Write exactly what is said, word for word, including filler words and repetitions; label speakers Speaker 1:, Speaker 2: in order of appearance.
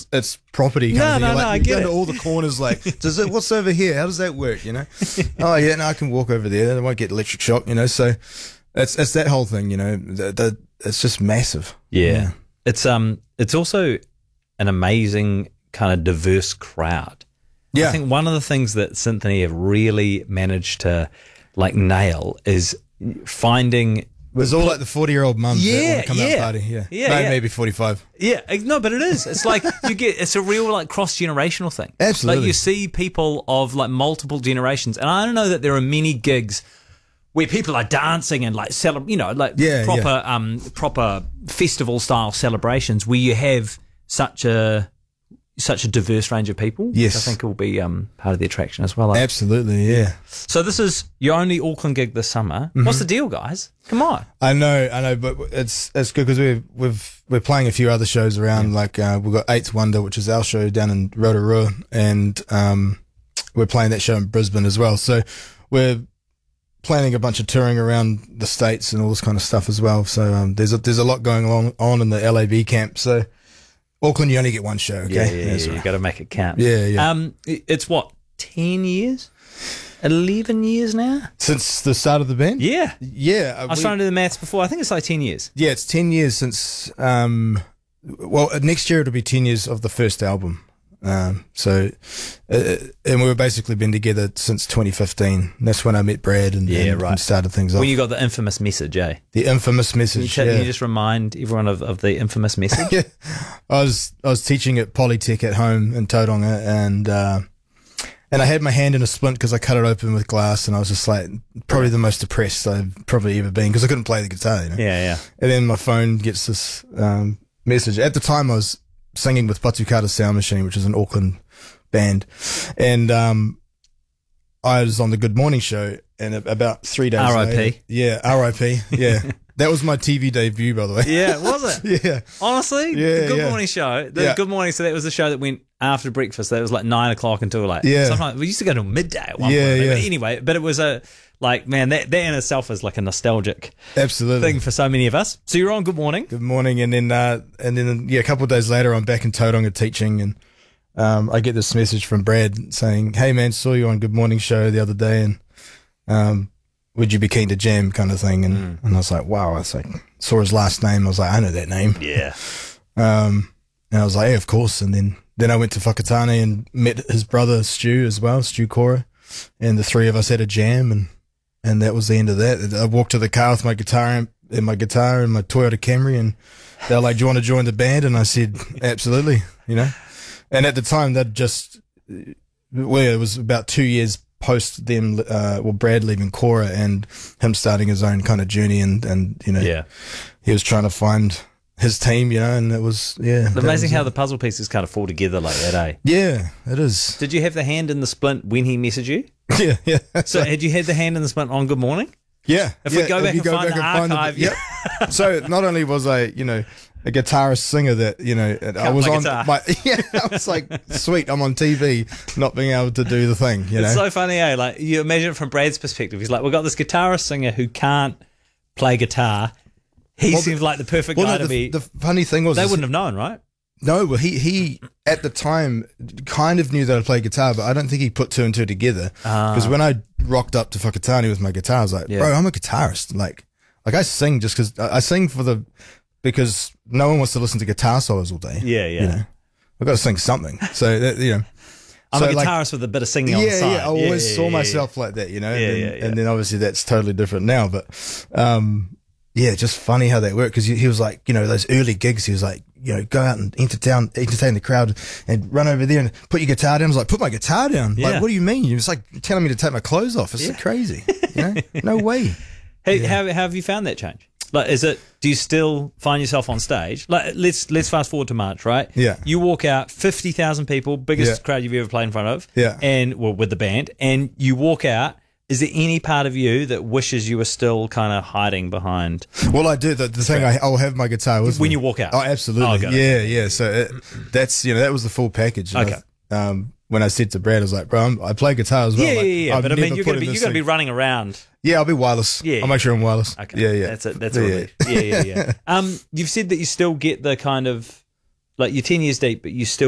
Speaker 1: it's property.
Speaker 2: No,
Speaker 1: kind of
Speaker 2: no,
Speaker 1: thing.
Speaker 2: no,
Speaker 1: Like,
Speaker 2: I
Speaker 1: you
Speaker 2: get
Speaker 1: go
Speaker 2: it.
Speaker 1: into all the corners. Like, does it? What's over here? How does that work? You know? Oh yeah, no, I can walk over there. I won't get electric shock. You know, so it's it's that whole thing. You know, the, the, it's just massive.
Speaker 2: Yeah.
Speaker 1: Yeah.
Speaker 2: It's um it's also an amazing kind of diverse crowd.
Speaker 1: Yeah.
Speaker 2: I think one of the things that Symphony have really managed to like nail is finding
Speaker 1: It's all like the forty-year-old mums that
Speaker 2: Yeah,
Speaker 1: want to come out
Speaker 2: yeah.
Speaker 1: and party. Yeah,
Speaker 2: Yeah,
Speaker 1: Maybe,
Speaker 2: yeah.
Speaker 1: maybe forty-five.
Speaker 2: Yeah, eh, no, but it is. It's like you get it's a real like cross generational thing.
Speaker 1: Absolutely.
Speaker 2: Like you see people of like multiple generations, and I don't know that there are many gigs where people are dancing and like cele- you know, like
Speaker 1: Yeah,
Speaker 2: proper um proper festival style celebrations where you have such a such a diverse range of people.
Speaker 1: Yes.
Speaker 2: Which I think will be um part of the attraction as well. Like,
Speaker 1: Absolutely, yeah.
Speaker 2: so this is your only Auckland gig this summer.
Speaker 1: Mm-hmm.
Speaker 2: What's the deal, guys? Come on.
Speaker 1: I know, I know, but it's it's good because we've we've we're playing a few other shows around. Like uh, we've got Eighth Wonder, which is our show down in Rotorua, and um, we're playing that show in Brisbane as well. So we're planning a bunch of touring around the states and all this kind of stuff as well. So um, there's a, there's a lot going on on in the L A B camp. So Auckland, you only get one show. Okay,
Speaker 2: Yeah, yeah, yeah,
Speaker 1: That's
Speaker 2: you
Speaker 1: right.
Speaker 2: got to make it count.
Speaker 1: Yeah, yeah.
Speaker 2: Um, i- it's what ten years, eleven years now.
Speaker 1: Since the start of the band.
Speaker 2: Yeah,
Speaker 1: yeah. uh,
Speaker 2: I was
Speaker 1: we-
Speaker 2: trying to do the maths before. I think it's like ten years.
Speaker 1: Yeah, it's ten years since. Um, well, uh, next year it'll be ten years of the first album. Um, so, uh, and we've basically been together since twenty fifteen. That's when I met Brad and,
Speaker 2: Yeah,
Speaker 1: and,
Speaker 2: right.
Speaker 1: and started things off.
Speaker 2: When you got the infamous message, eh?
Speaker 1: The infamous
Speaker 2: Can you,
Speaker 1: message.
Speaker 2: ch-
Speaker 1: yeah.
Speaker 2: can you just remind everyone of, of the infamous message?
Speaker 1: yeah, I was I was teaching at Polytech at home in Tauranga, and uh, and I had my hand in a splint because I cut it open with glass, and I was just like probably the most depressed I've probably ever been because I couldn't play the guitar. You know?
Speaker 2: Yeah, yeah.
Speaker 1: And then my phone gets this um, message. At the time, I was singing with Patukata Sound Machine, which is an Auckland band, and um, I was on the Good Morning Show, and a- about three days
Speaker 2: R I P
Speaker 1: later, yeah, R I P, yeah, that was my T V debut, by the way.
Speaker 2: Yeah, was it?
Speaker 1: yeah,
Speaker 2: Honestly,
Speaker 1: Yeah,
Speaker 2: the Good
Speaker 1: yeah.
Speaker 2: Morning Show. The
Speaker 1: Yeah.
Speaker 2: Good Morning. So that was the show that went after breakfast. That was like nine o'clock until like
Speaker 1: Yeah.
Speaker 2: Sometimes we used to go till midday. At one
Speaker 1: Yeah,
Speaker 2: point.
Speaker 1: yeah.
Speaker 2: But anyway, but it was a like man that that in itself is like a nostalgic
Speaker 1: absolutely.
Speaker 2: thing for so many of us. So you're on Good Morning.
Speaker 1: Good morning, and then uh, and then yeah, a couple of days later, I'm back in Tauranga teaching, and um, I get this message from Brad saying, "Hey man, saw you on Good Morning Show the other day, and um, would you be keen to jam?" kind of thing, and
Speaker 2: Mm.
Speaker 1: and I was like, "Wow!" I was like, saw his last name, I was like, "I know that name,"
Speaker 2: Yeah.
Speaker 1: um, and I was like, "Yeah, of course." And then then I went to Whakatane and met his brother Stu as well, Stu Cora, and the three of us had a jam, and and that was the end of that. I walked to the car with my guitar and, and my guitar and my Toyota Camry, and they're like, "Do you want to join the band?" And I said, "Absolutely," you know. And at the time, they'd just well, it was about two years post them, uh, well, Brad leaving Cora and him starting his own kind of journey, and and you know,
Speaker 2: Yeah.
Speaker 1: he was trying to find his team, you know, and it was yeah,
Speaker 2: It's
Speaker 1: that
Speaker 2: amazing
Speaker 1: was
Speaker 2: how
Speaker 1: it.
Speaker 2: the puzzle pieces kind of fall together like that, eh?
Speaker 1: yeah, it is.
Speaker 2: Did you have the hand in the splint when he messaged you?
Speaker 1: yeah, yeah.
Speaker 2: So had you had the hand in the splint on Good Morning?
Speaker 1: Yeah.
Speaker 2: If we
Speaker 1: yeah,
Speaker 2: go back
Speaker 1: you
Speaker 2: and find the archive,
Speaker 1: yep. So not only was I, you know, a guitarist singer that, you know, I was
Speaker 2: play
Speaker 1: on
Speaker 2: guitar.
Speaker 1: my, yeah, I was like, sweet, I'm on T V, not being able to do the thing, you know.
Speaker 2: It's so funny, eh? Like you imagine it from Brad's perspective. He's like, we've got this guitarist singer who can't play guitar. He
Speaker 1: Well,
Speaker 2: seems like the perfect
Speaker 1: well,
Speaker 2: guy
Speaker 1: no,
Speaker 2: to
Speaker 1: the,
Speaker 2: be.
Speaker 1: the funny thing was,
Speaker 2: They
Speaker 1: is-
Speaker 2: wouldn't have known, right?
Speaker 1: no, well, he, he, at the time, kind of knew that I played guitar, but I don't think he put two and two together. Because when I rocked up to Whakatane with my guitar, I was like,
Speaker 2: Ah. Yeah.
Speaker 1: bro, I'm a guitarist. Like, like I sing just because, I I sing for the, because no one wants to listen to guitar solos all day.
Speaker 2: Yeah, yeah.
Speaker 1: You know, I've got to sing something. So, that, you know.
Speaker 2: I'm
Speaker 1: so
Speaker 2: a
Speaker 1: like-
Speaker 2: guitarist with a bit of singing on the
Speaker 1: yeah,
Speaker 2: side.
Speaker 1: yeah. I always
Speaker 2: yeah,
Speaker 1: saw
Speaker 2: yeah,
Speaker 1: myself like that, you know.
Speaker 2: Yeah,
Speaker 1: and,
Speaker 2: yeah, yeah.
Speaker 1: and then obviously that's totally different now, but um, yeah, just funny how that worked because he, he was like, you know, those early gigs. He was like, you know, go out and entertain, entertain the crowd and run over there and put your guitar down. I was like, put my guitar down.
Speaker 2: Yeah.
Speaker 1: Like, what do you mean? It's like telling me to take my clothes off. It's
Speaker 2: Yeah.
Speaker 1: crazy. You know, no way.
Speaker 2: Hey, how, how have you found that change? Like, is it? Do you still find yourself on stage? Like, let's let's fast forward to March, right?
Speaker 1: Yeah.
Speaker 2: You walk out, fifty thousand people, biggest
Speaker 1: Yeah.
Speaker 2: crowd you've ever played in front of.
Speaker 1: Yeah.
Speaker 2: And well, with the band, and you walk out. Is there any part of you that wishes you were still kind of hiding behind?
Speaker 1: Well, I do. The, the thing, I, I'll have my guitar with
Speaker 2: When
Speaker 1: me.
Speaker 2: you walk out?
Speaker 1: Oh, absolutely.
Speaker 2: Oh, got it.
Speaker 1: yeah, yeah. So it, that's, you know, that was the full package. And
Speaker 2: Okay.
Speaker 1: I, um, when I said to Brad, I was like, bro, I'm, I play guitar as well.
Speaker 2: Yeah,
Speaker 1: Like,
Speaker 2: yeah, yeah.
Speaker 1: I've
Speaker 2: But I mean,
Speaker 1: never
Speaker 2: you're
Speaker 1: put
Speaker 2: gonna
Speaker 1: in
Speaker 2: be
Speaker 1: this
Speaker 2: you're gonna be
Speaker 1: thing.
Speaker 2: running around.
Speaker 1: Yeah, I'll be wireless.
Speaker 2: Yeah,
Speaker 1: I'll make sure I'm wireless.
Speaker 2: Okay.
Speaker 1: Yeah, yeah.
Speaker 2: That's a that's a
Speaker 1: Yeah,
Speaker 2: relief. Yeah, yeah, yeah. Um, you've said that you still get the kind of like you're ten years deep, but you still